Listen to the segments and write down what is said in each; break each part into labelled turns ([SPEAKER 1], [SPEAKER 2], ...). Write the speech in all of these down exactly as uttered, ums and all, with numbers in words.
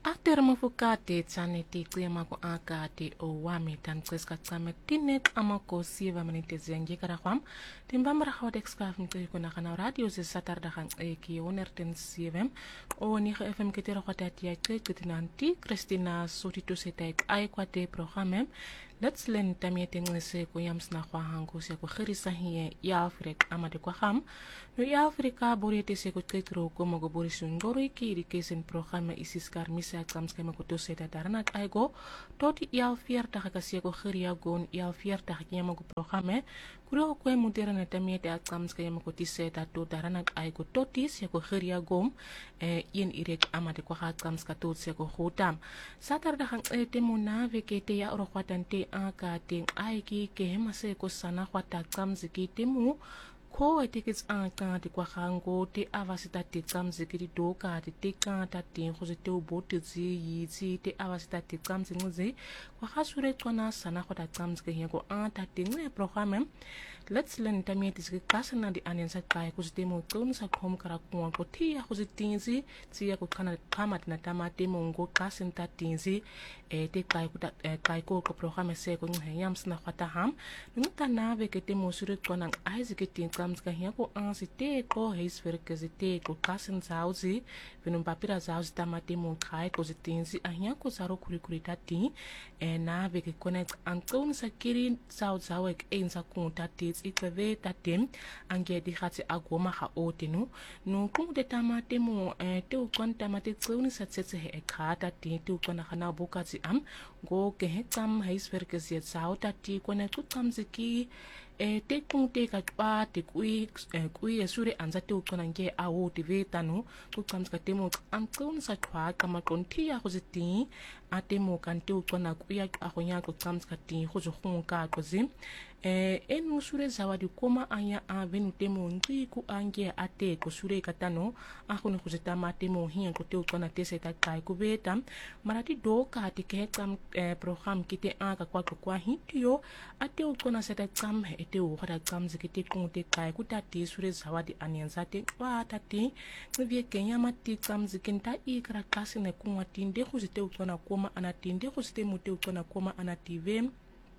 [SPEAKER 1] Ater mafukate tsaneti kuyamako akate o wami tan preska tsame tinet amako siva manite zengi karakwam timbamra hodex kaf mte kuna kana radio ze satarda kan eki onerten sivem o ni fm ketero kwatati ya ketinanti Christina sotito setek ai kwate programme Let's learn tamiete ngese ko yams na kwa hango se ko khirisa hiye ya Afrika amade kwa ham no ya Afrika borete se ko tetro ko mo go borisun gori ki irrigation programme isis kar misa kams kema ko to seta darnak aigo toti ya fier ta ka se ko khiria gon ya fier ta kema ko programme kuro ko moderne tamiete kams kema ko tiseta to darnak aigo toti se ko khiria gom e yen irek amade kwa kams ka to se ko hotam satar da hang e temuna vekete ya ro kwatante aka ting aiki ke hemase ko sana kwata kamziki temu ko etikets aka ti kwa hango te avasita te kamziki di doka te te kanta te khozete obote zi yiti te avasita te kamzinguzi kwa hasure twana sana kwata kamziki yego anta te nge programme Let's learn tamieti zi kasana di anensa kai kuzitemo tonu sa kom kara kwa ko tia kuzitinzi tia ko kana kamat na tamate mongo kasinta tinzi e te kai kuta kai ko ko programme se ko yams na khata ham nuta na ve ke te mosure twana aizi ke tin kams ka hiako ansi te ko heis ver ke zite ko kasin sauzi venum papira sauzi tamate mon kai ko zitinzi ahia ko saro kuri kuri tati e na ve ke connect anton sa kiri sau zawek ensa kunta ti itwe tatem ange di khati agoma ha otenu no kum de tamate mo te ukon tamate tsuni sa tsetse he khata ti te ukon khana bukati am go ke he tam heis verke zet sauta ti kona tu tam ziki e te kung te ka twa te kui kui esure anza te ukon ange a o ti vetanu tu tam ska temo am tsuni sa twa kama konti ya khoziti atemo kan te ukon akuya ahonya ko tam ska ti khozo khunka ko zim Eh, en musure zawadi koma anya a venu temo ndui ku ange ate ko sure katano ako ni kuzita matemo hiyan ko te ukona tese ta kai ku beta marati do ka te ke kam eh, program kite aka kwa kwa hitio ate ukona seta kam ete u hada kam zikite ku te kai ku ta te sure zawadi anyanza te wa ta te vie kenya mati kam zikinta i kara kasine ku matinde kuzite ukona koma anatinde kuzite mute ukona koma anative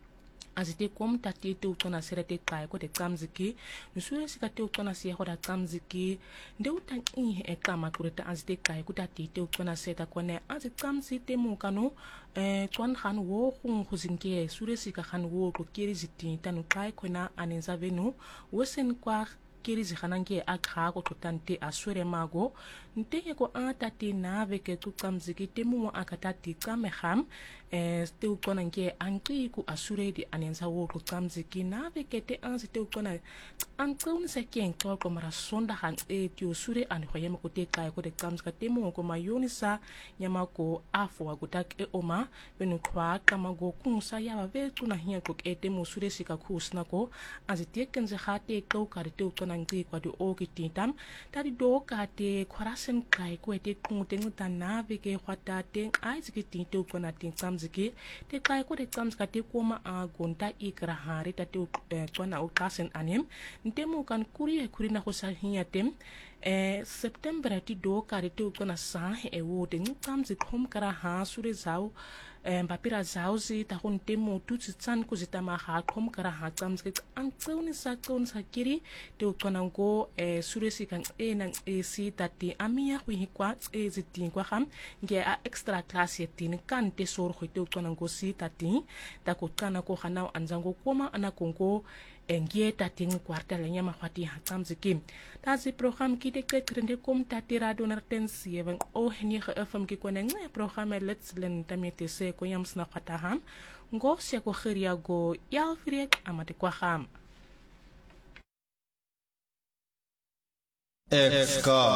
[SPEAKER 1] azite kom tati te utona serete kai ko te kamziki nusure sikate utona sia ko da kamziki nde utan i e kama kureta azite kai ko tati te utona seta kone azite kamzi te mu kanu eh twan khan wo khung khuzinke sure sika khan wo ko kiri ziti tanu kai kona anenza venu wesen kwa kiri zikhanange akha ko tutante asure mago nte ko atati na veke tu kamziki te mu akatati kameham eh te ukona nge anki ku asure di anenza wo ko kamziki na veke te anzi te ukona ankon se ken ko ko mara sonda han e ti usure an khoyema ko te kai ko te kamzika te mu ko mayoni sa nyama ko afo agutak e oma benu kwa kama go kunsa ya ve tuna hiya ko e te mu sure sika khusna ko anzi te kenze khate ko kare te ukona ngi kwa di o kititam tadi do ka te khwarasen kai ko te kunte nguta na veke khwata te ai zikiti te ukona te kamziki te kai ko te kamzika te koma a gonta ikra hari ta te kona o kasen anem ntemu kan kuri e kuri na ko sa hiya tem eh September ti do kare te ukona sa e wo te kamziki hom kara ha sure zau mbapira zauzi ta honte mo tutsi tsan ko zitama ha kom kara ha kamzke an tsoni sa tson sa kiri te ukona ngo e suresi kan e nan e si tati amia hu hikwa e zitin kwa ham nge a extra class yetin kan te sor khu te ukona ngo si tati ta ko kana ko khana anzango koma ana kongo engie tating kwarta lenya mahwati ha kamzke tazi program kite ke trende kom tati radio narten sieben o heni ge fm ki kone nge program let's learn tamete se ko yams na khataham ngo se ko khiria go ya friek amate kwa ham
[SPEAKER 2] F K